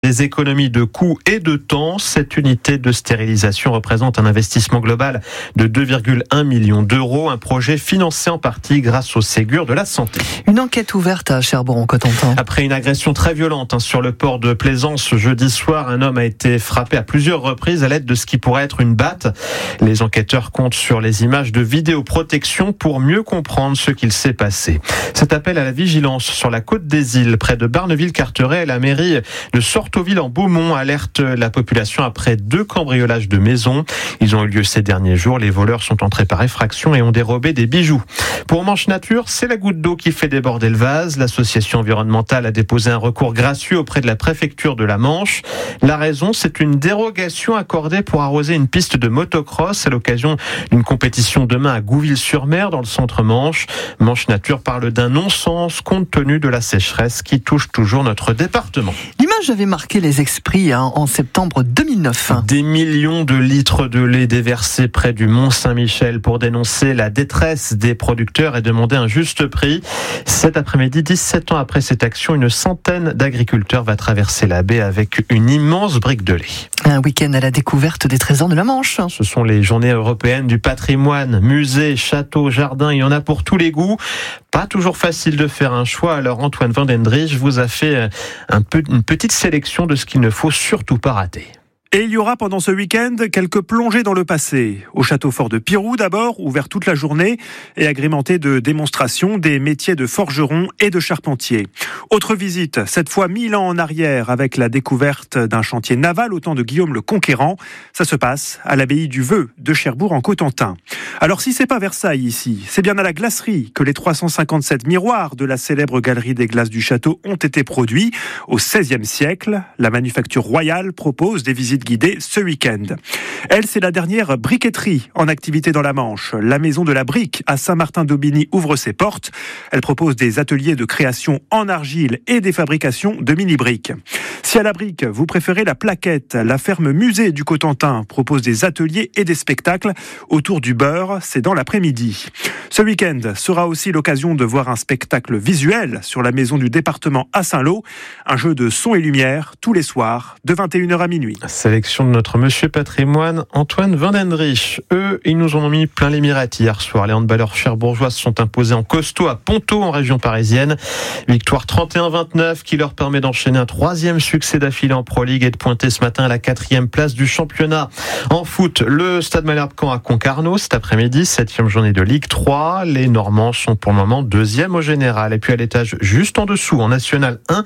Des économies de coûts et de temps. Cette unité de stérilisation représente un investissement global de 2,1 millions d'euros, un projet financé en partie grâce au Ségur de la santé. Une enquête ouverte à Cherbourg-en-Cotentin. Après une agression très violente sur le port de Plaisance jeudi soir, un homme a été frappé à plusieurs reprises à l'aide de ce qui pourrait être une batte. Les enquêteurs comptent sur les images de vidéoprotection pour mieux comprendre ce qu'il s'est passé. Cet appel à la vigilance sur la côte des Îles, près de Barneville-Carteret, la mairie de Sortoville en Beaumont alerte la population après 2 cambriolages de maisons. Ils ont eu lieu ces derniers jours. Les voleurs sont entrés par effraction et ont dérobé des bijoux. Pour Manche Nature, c'est la goutte d'eau qui fait déborder le vase. L'association environnementale a déposé un recours gracieux auprès de la préfecture de la Manche. La raison, c'est une dérogation accordée pour arroser une piste de motocross à l'occasion d'une compétition demain à Gouville-sur-Mer dans le centre Manche. Manche Nature parle d'un non-sens compte tenu de la sécheresse qui touche toujours notre département. L'image avait marqué les esprits en septembre 2009. Des millions de litres de lait déversés près du Mont-Saint-Michel pour dénoncer la détresse des producteurs et demander un juste prix. Cet après-midi, 17 ans après cette action, une centaine d'agriculteurs va traverser la baie avec une immense brique de lait. Un week-end à la découverte des trésors de la Manche. Ce sont les journées européennes du patrimoine, musées, châteaux, jardins, il y en a pour tous les goûts. Pas toujours facile de faire un choix, alors Antoine Vandendrich vous a fait une petite sélection de ce qu'il ne faut surtout pas rater. Et il y aura pendant ce week-end quelques plongées dans le passé. Au château fort de Pirou d'abord, ouvert toute la journée et agrémenté de démonstrations des métiers de forgeron et de charpentier. Autre visite, cette fois 1000 ans en arrière avec la découverte d'un chantier naval au temps de Guillaume le Conquérant. Ça se passe à l'abbaye du Vœu de Cherbourg-en-Cotentin. Alors si c'est pas Versailles ici, c'est bien à la glacerie que les 357 miroirs de la célèbre galerie des glaces du château ont été produits. Au XVIe siècle, la manufacture royale propose des visites guidée ce week-end. Elle, c'est la dernière briqueterie en activité dans la Manche. La maison de la brique à Saint-Martin-d'Aubigny ouvre ses portes. Elle propose des ateliers de création en argile et des fabrications de mini-briques. Si à la brique, vous préférez la plaquette, la ferme musée du Cotentin propose des ateliers et des spectacles autour du beurre. C'est dans l'après-midi. Ce week-end sera aussi l'occasion de voir un spectacle visuel sur la maison du département à Saint-Lô. Un jeu de son et lumière tous les soirs de 21h à minuit. Sélection de notre monsieur patrimoine, Antoine Vandendrich. Eux, ils nous ont mis plein les mirettes hier soir. Les handballeurs cherbourgeois se sont imposés en costaud à Ponto, en région parisienne. Victoire 31-29 qui leur permet d'enchaîner un 3e succès d'affilée en Pro League et de pointer ce matin à la 4e place du championnat. En foot, le Stade Malherbe-Caen à Concarneau cet après-midi, 7e journée de Ligue 3. Les Normands sont pour le moment 2e au général. Et puis à l'étage juste en dessous, en National 1,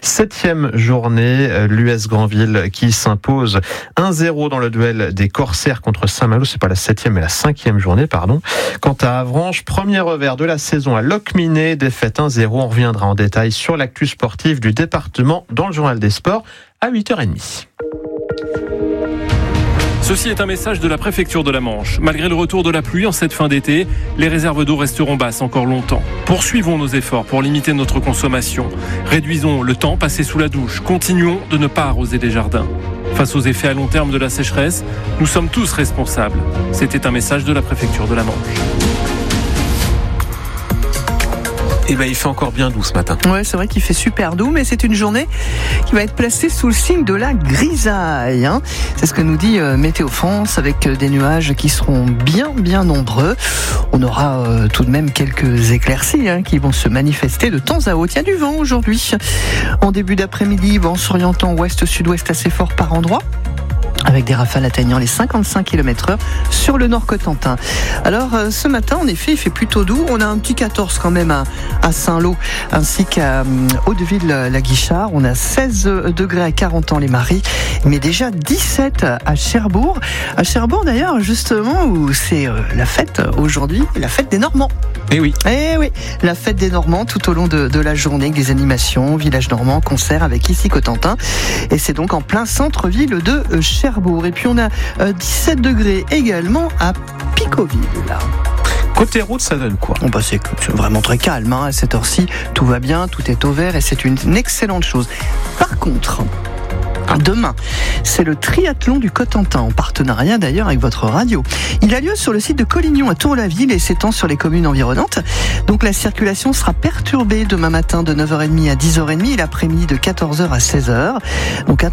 7e journée, l'US Granville qui s'impose 1-0 dans le duel des Corsaires contre Saint-Malo. C'est pas la 7e mais la 5e journée, pardon. Quant à Avranches, premier revers de la saison à Locminé, défaite 1-0. On reviendra en détail sur l'actu sportive du département dans le journal des sports à 8h30. Ceci est un message de la préfecture de la Manche. Malgré le retour de la pluie en cette fin d'été, les réserves d'eau resteront basses encore longtemps. Poursuivons nos efforts pour limiter notre consommation. Réduisons le temps passé sous la douche. Continuons de ne pas arroser les jardins. Face aux effets à long terme de la sécheresse, nous sommes tous responsables. C'était un message de la préfecture de la Manche. Eh ben, il fait encore bien doux ce matin. Ouais, c'est vrai qu'il fait super doux, mais c'est une journée qui va être placée sous le signe de la grisaille, hein. C'est ce que nous dit Météo France, avec des nuages qui seront bien nombreux. On aura tout de même quelques éclaircies qui vont se manifester de temps à autre. Il y a du vent aujourd'hui. En début d'après-midi, vent s'orientant ouest-sud-ouest assez fort par endroits, avec des rafales atteignant les 55 km/h sur le nord Cotentin. Alors ce matin, en effet, il fait plutôt doux. On a un petit 14 quand même à Saint-Lô, ainsi qu'à Hauteville-la-Guichard. On a 16 degrés à 40 ans les Maries, mais déjà 17 à Cherbourg. À Cherbourg d'ailleurs, justement, où c'est la fête aujourd'hui, la fête des Normands. Eh oui, la fête des Normands tout au long de la journée, avec des animations, village normand, concerts avec ici Cotentin. Et c'est donc en plein centre-ville de Cherbourg. Et puis on a 17 degrés également à Picoville. côté route, ça donne quoi ? Bon, c'est vraiment très calme, à cette heure-ci. Tout va bien, tout est au vert et c'est une excellente chose. Par contre, demain, c'est le triathlon du Cotentin, en partenariat d'ailleurs avec votre radio. Il a lieu sur le site de Collignon à Tour-la-Ville et s'étend sur les communes environnantes. Donc la circulation sera perturbée demain matin de 9h30 à 10h30 et l'après-midi de 14h à 16h. Donc